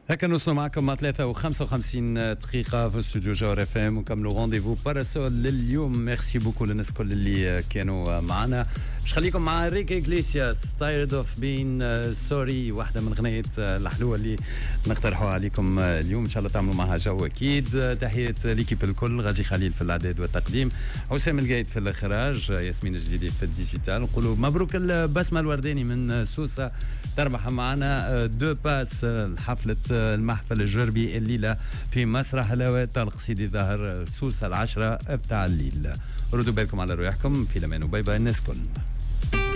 هكا نوصلوا معكم مع 3:55 دقيقة في استوديو جوهر اف ام ونكملوا رونديفو باراسول لليوم. ميرسي بوكو للناس كل اللي كانوا معنا. باش خليكم مع ريك إغليسياس تايرد اوف بين سوري، واحدة من غنية الحلوة اللي نقترحوها عليكم اليوم. ان شاء الله تعملوا معها جو اكيد. تحية ليكيب الكل، غازي خليل في الاعداد والتقديم، حسام القايد في الاخراج، ياسمين الجديدي في الديجيتال. نقولوا مبروك البسمة الورداني من سوسة، تربح معنا دو باس حفلة المحفل الجربي الليلة في مسرح الهواء طارق سيدي ظهر سوسة 10 بتاع الليل. ردوا بالكم على رواحكم، في الامان وباي باي الناس كل.